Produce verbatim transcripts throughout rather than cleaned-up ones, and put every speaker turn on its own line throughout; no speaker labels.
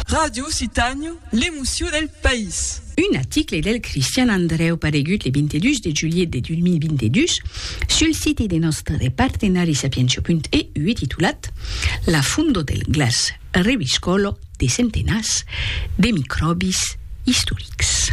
Radio Occitania, l'emozione del paese.
Un article del Cristian Andreu paregut le ventidue de juillet de duemilaventidue sul site de nostre partenari sapientia punto e u titulat La fundo del glas reviscolo de centenars de microbis historics.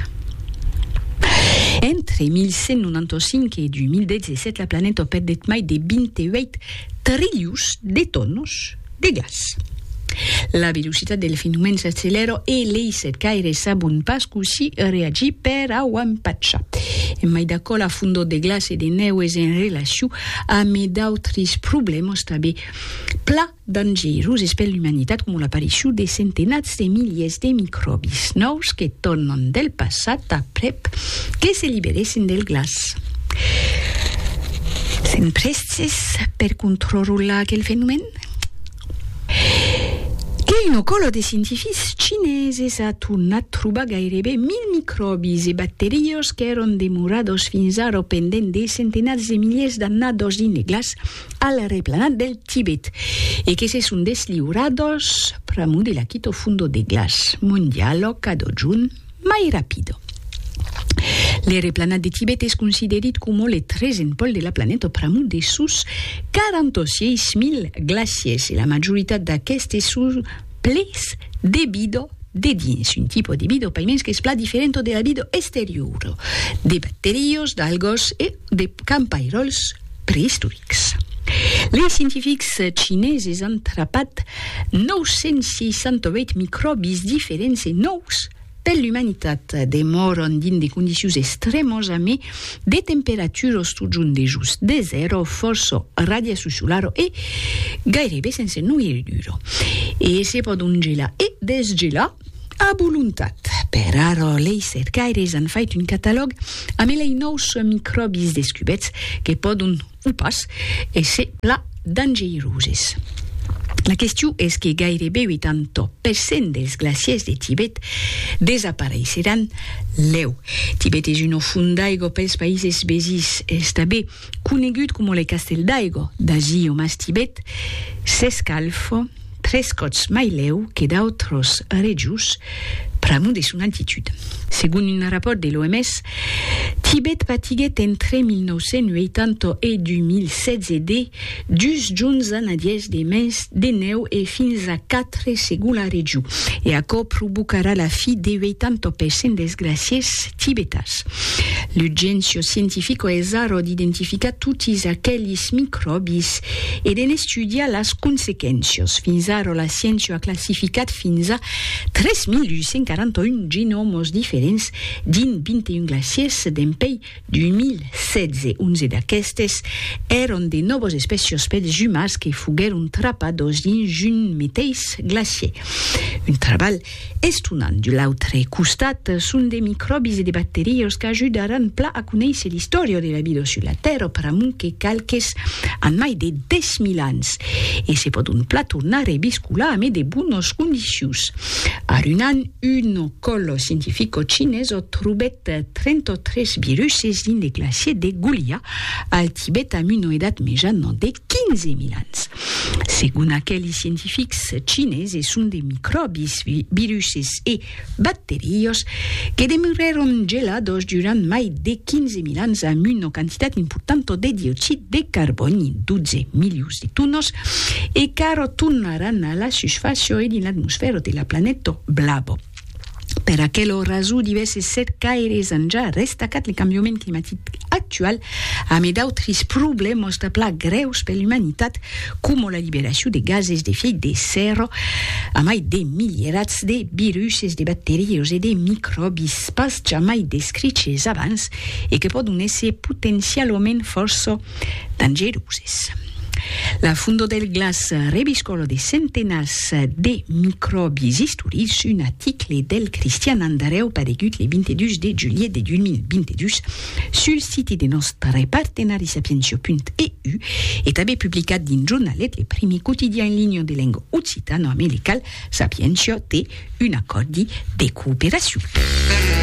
Entre mille cent quatre-vingt-quinze et deux mille dix-sept, la planète a perdet mai de vingt-huit trillions de tonnes de glas. La velocitat del fenomen s'accelera e lei cercaire sabun pas così reagir per a o empatxa. E mai d'acò la fundo de glas e de neues en relació amb d'autres problemes també pla dangerosos per l'humanitat com l'aparició de centenats de miliers de microbis nous que tornen del passat a prep que se liberessin del glas. Sen prestes per controlar aquell fenomen? Un colo de científics xineses ha tornat a trobar gairebé mil microbis i bacterios que eren demorados fins ara pendent de centenars de milers d'annados dins el glas al replanat del Tibet e que se són deslliurados pramu de la quito fundo de glas mundialo cada juny mai rapido. Le replanat de Tibet és considerat com el tresciè pol de la planeta pramu de sus quaranta-sis mil glaciers e la majoritat d'aquestes són ples de vida de dins, un tipo de vida paiments que és pla diferent de la vida exterior, de bacterios, d'algos e de campairols prehistòrics. Les científics xineses han atrapat nou-cents seixanta-vuit microbis diferents i nous per l'humanitat, demoren dins de condicions extremosament de temperatura studiun de just de zero, força radiació solar e gairebé sense nourritura. E se poden gelar e desgelar a voluntat. Per ara, les cercaires han fet un catalog amb els nous microbis descoberts que poden o pas ser pla dangeroses. La qüestió és que gairebé vuitanta per cent dels glaciers de Tibet desapareixeran l'eu. Tibet és una font d'aigua pels països veïns, és també conegut com el castell d'aigua. D'ací o més Tibet s'escalfa tres cops mai l'eu que d'altres regions pramu de son altitud. Segons un rapport de l'O M S, Tibet patiguet entre mille nou-cents vuitanta e deux mille setze de dus junts anadies de més de neu e fins a quatre segons la regió. E això provocarà la fi de vuitanta per cent dels glaciers tibetans. L'urgència científica és ara d'identificar tots aquells microbis e d'estudiar les conseqüències. Fins ara la ciència ha classificat fins a tres mil vuit-cents quaranta-un genomes diferents dins vint-i-un glaciers d'empei dos mil setze. onze d'aquestes eren de noves espècies pels humans que fogueren atrapades dins un mateix glacier. Un treball estonant. De l'altre costat són de microbis i de bacteris que ajudaran pla a conèixer l'història de la vida sur la Terra pramu que calques en mai de dix mil anys e se poden pla tornar a reviscular amb de bones condicions. Arunant un colo científico xinès ha trobat trenta-tres viruses dins el glacier de Gulia al Tibet amb una edat mitjana de quinze mil anys. Segons aquells científics xinesos són de microbis, viruses e bacteris que demoraren gelados durant mai de quinze mil anys amb una quantitat important de diòxid de carboni, dotze milions de tones, e que ara tornaran a la superfície e dins l'atmosfera de la planeta blava. Per aquella raó, diverses cercaires han ja destacat el canviament climàtic actual amb d'altres problemes de pla greus per l'humanitat, com la liberació de gasos d'efecte de serra, amb de milierats de viruses, de bacteris i de microbis pas jamais descrits abans i que poden ser potencialment força dangeroses. La fundo del glas reviscolo de centenars de microbis historics, un article del Cristian Andreu paregut le ventidue de juillet de duemilaventidue sul site de nostre partenari sapientia punto e u e també publicat dins jornalet le primer quotidià en línia de lengua occitano-americal Sapientia té un acord de cooperació.